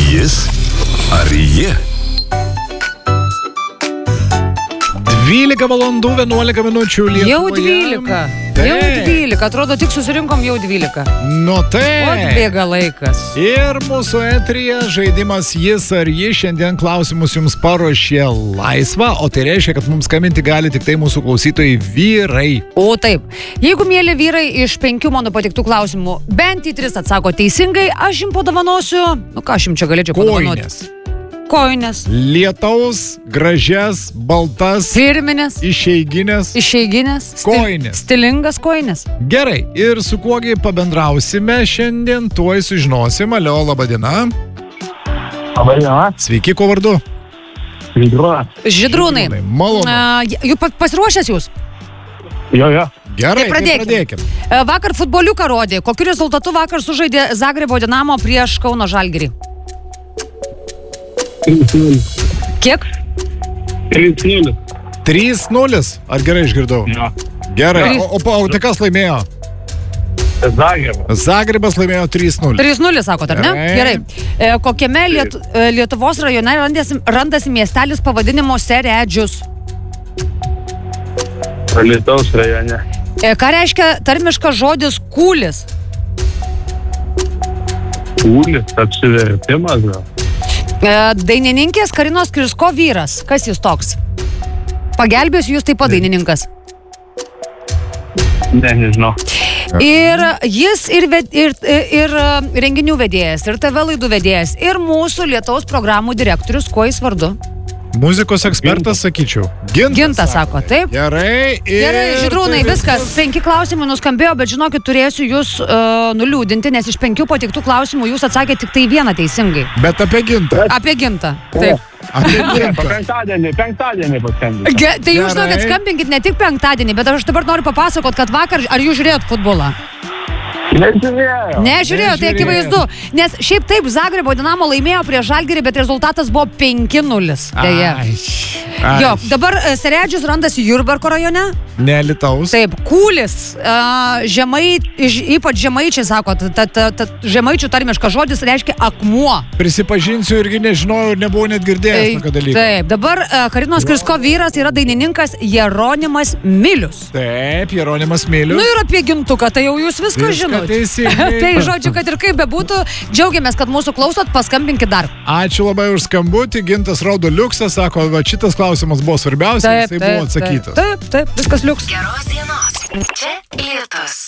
Jis ar ji? 12 valandų 11 minučių Lietuvoje. Jau 12. Jau 12. Atrodo, tik susirinkom jau 12. Nu tai. O bėga laikas. Ir mūsų eteryje žaidimas Jis ar ji. Šiandien klausimus jums paruošė Laisva, o tai reiškia, kad mums skambinti gali tik tai mūsų klausytojai vyrai. O taip. Jeigu, mėly vyrai, iš 5 mano patiktų klausimų bent į 3 atsako teisingai, aš jums padovanosiu. Nu ką aš jums čia galėčiau padovanoti? Kojines. Lietaus, gražias, baltas, Firminės. išeiginės. Kojinės. Stilingas kojines. Gerai, ir su kuogi pabendrausime šiandien, tuoj sužinosim. Alio, laba diena. Labai diena. Sveiki, kuo vardu? Žydrūnai. Malonu. Jūs pasiruošęs jūs? Jo. Gerai, Tai pradėkim. Vakar futboliuką rodė. Kokiu rezultatu vakar sužaidė Zagrebo Dinamo prieš Kauno Žalgirį? 3-0. Kiek? 3-0. 3-0. Ar gerai išgirdau? Jo. Gerai. O tai kas laimėjo? Zagrebas. Zagrebas laimėjo 3-0. 3-0 sakot, ar ne? Gerai. Gerai. Kokiame Lietuvos rajone randasi miestelis pavadinimo Seredžius? Alytaus rajone. Ką reiškia tarmiškas žodis kūlis? Kūlis, apsivertimas gal. Dainininkės Karinos Krysko vyras. Kas jis toks? Pagelbėsiu, jūs taip pat dainininkas. Nežinau. Ir jis ir renginių vedėjas, ir TV laidų vedėjas, ir mūsų Lietuvos programų direktorius. Kuo jis vardu? Muzikos ekspertas, sakyčiau. Gintas sako, taip? Gerai. Gerai, Žydrūnai, viskas. 5 klausimai nuskambėjo, bet žinokit, turėsiu jūs nuliūdinti, nes iš 5 patiktų klausimų jūs atsakėte tik tai vieną teisingai. Bet apie Gintą. Apie Gintą. Taip. Apie Gintą. Penktadienį paskambinti. Tai jūs žinokit, skambinkit ne tik penktadienį, bet aš dabar noriu papasakot, kad vakar, ar jūs žiūrėjot futbolą? Nežiūrėjau, tai akivaizdu. Nes šiaip taip, Zagrebo Dinamo laimėjo prieš Žalgirį, bet rezultatas buvo 5-0. Deja. Jo, dabar Seredžius randasi Jurbarko rajone. Ne Alytaus. Taip, kūlis, ypač žemaičiai sako, žemaičių tarmiškas žodis reiškia akmuo. Prisipažinsiu, irgi nežinojau ir nebuvau net girdėjęs tokio dalyko. Taip, dabar Karinos Krysko vyras yra dainininkas Jeronimas Milius. Taip, Jeronimas Milius. Nu ir apie Gintuką, tai jau jūs viską žinot. Tai žodžiu, kad ir kaip bebūtų, džiaugiamės, kad mūsų klausot, paskambinkit dar. Ačiū labai už skambutį. Gintas raudo liuksą, sako, va šitas klausimas buvo svarbiausias, jisai buvo atsakytas. Taip, viskas liuks. Geros dienos. Čia Lietus.